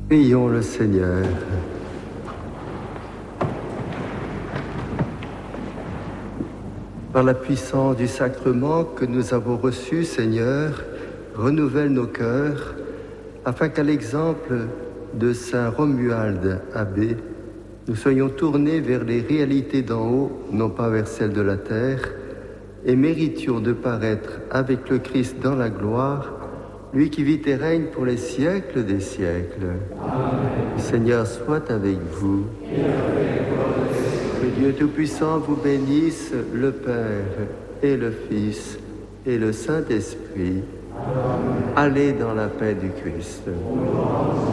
Prions le Seigneur. Par la puissance du sacrement que nous avons reçu, Seigneur, renouvelle nos cœurs, afin qu'à l'exemple de saint Romuald abbé, nous soyons tournés vers les réalités d'en haut, non pas vers celles de la terre, et méritions de paraître avec le Christ dans la gloire, lui qui vit et règne pour les siècles des siècles. Amen. Le Seigneur soit avec vous. Que Dieu Tout-Puissant vous bénisse, le Père et le Fils et le Saint-Esprit. Allez dans la paix du Christ.